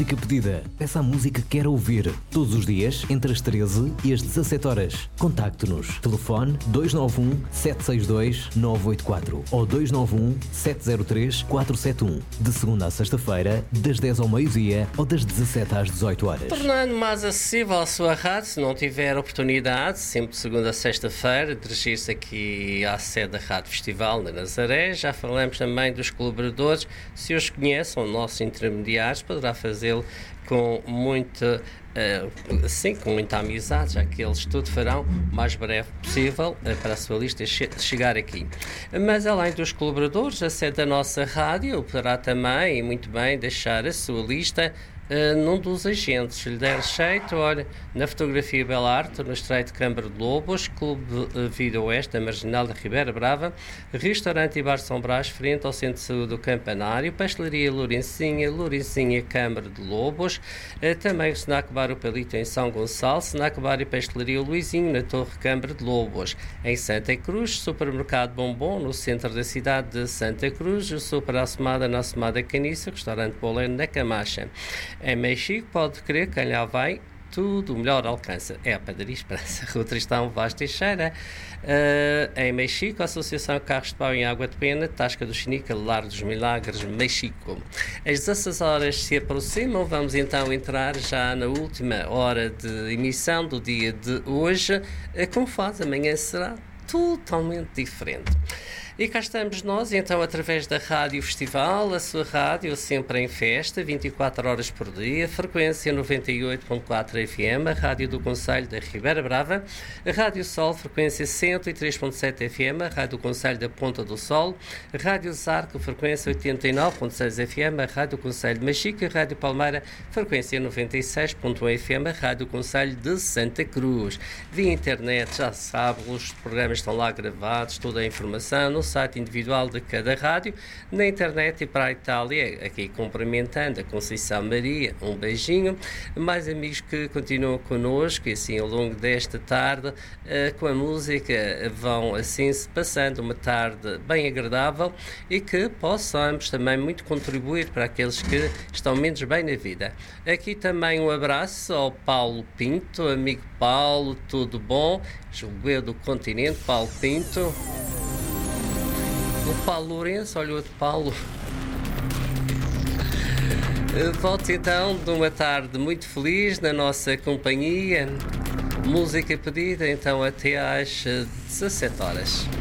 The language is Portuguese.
música pedida. Peça a música que quer ouvir. Todos os dias, entre as 13 e as 17 horas. Contacte-nos. Telefone 291-762-984 ou 291-703-471. De segunda à sexta-feira, das 10 ao meio-dia ou das 17 às 18 horas. Tornando mais acessível a sua rádio, se não tiver oportunidade, sempre de segunda a sexta-feira, dirigir-se aqui à sede da Rádio Festival na Nazaré. Já falamos também dos colaboradores. Se os conhecem, nossos intermediários, poderá fazê-lo com muita amizade, já que eles tudo farão o mais breve possível para a sua lista chegar aqui. Mas além dos colaboradores, a sede da nossa rádio poderá também, e muito bem, deixar a sua lista num dos agentes. Se lhe der jeito, olha, na fotografia Bela Arte, no Estreito de Câmara de Lobos, Clube Vida Oeste, da Marginal da Ribeira Brava, Restaurante e Bar São Brás, frente ao Centro de Saúde do Campanário, Pastelaria Lourencinha, Câmara de Lobos, também o Snack Bar O Palito em São Gonçalo, Snack Bar e Pastelaria Luizinho, na Torre Câmara de Lobos. Em Santa Cruz, Supermercado Bombom, no centro da cidade de Santa Cruz, o Super Assomada, na Assomada Caniça, Restaurante Boleno, na Camacha. Em Mexico, pode crer, quem lá vai, tudo o melhor alcança. É a Padaria Esperança, Rua Tristão Vaz Teixeira. Em Mexico, a Associação Carros de Pau em Água de Pena, Tasca do Chinica, Lar dos Milagres, Mexico. As 16 horas se aproximam, vamos então entrar já na última hora de emissão do dia de hoje. Como faz, amanhã será totalmente diferente. E cá estamos nós, então, através da Rádio Festival, a sua rádio sempre em festa, 24 horas por dia, frequência 98.4 FM, a Rádio do Concelho da Ribeira Brava, a Rádio Sol, frequência 103.7 FM, a Rádio do Concelho da Ponta do Sol, a Rádio Zarco, frequência 89.6 FM, a Rádio do Concelho de Mexico, a Rádio Palmeira, frequência 96.1 FM, a Rádio do Concelho de Santa Cruz. Via internet, já sabe, os programas estão lá gravados, toda a informação, no site individual de cada rádio, na internet. E para a Itália, aqui cumprimentando a Conceição Maria, um beijinho, mais amigos que continuam connosco, e assim ao longo desta tarde, com a música, vão assim se passando uma tarde bem agradável e que possamos também muito contribuir para aqueles que estão menos bem na vida. Aqui também um abraço ao Paulo Pinto, amigo Paulo, tudo bom? Jogueu do Continente, Paulo Pinto. O Paulo Lourenço, olha o outro Paulo. Volto então de uma tarde muito feliz na nossa companhia. Música pedida então até às 17 horas.